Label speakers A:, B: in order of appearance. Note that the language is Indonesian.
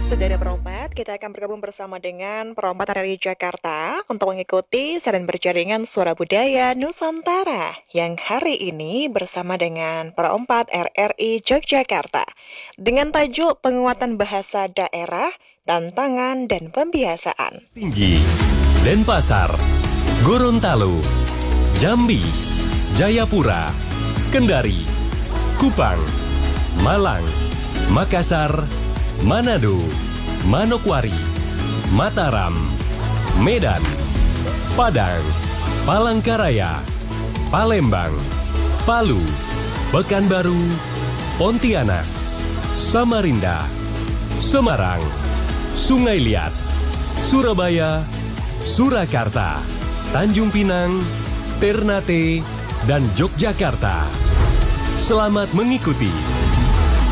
A: Saudara perompat, kita akan bergabung bersama dengan perompat dari Jakarta untuk mengikuti siaran berjaringan Suara Budaya Nusantara yang hari ini bersama dengan perompat RRI Yogyakarta dengan tajuk penguatan bahasa daerah, tantangan dan pembiasaan.
B: Tinggi, Denpasar, Gorontalo, Jambi, Jayapura, Kendari, Kupang, Malang, Makassar, Manado, Manokwari, Mataram, Medan, Padang, Palangkaraya, Palembang, Palu, Pekanbaru, Pontianak, Samarinda, Semarang, Sungai Liat, Surabaya, Surakarta, Tanjung Pinang, Ternate, dan Yogyakarta. Selamat mengikuti.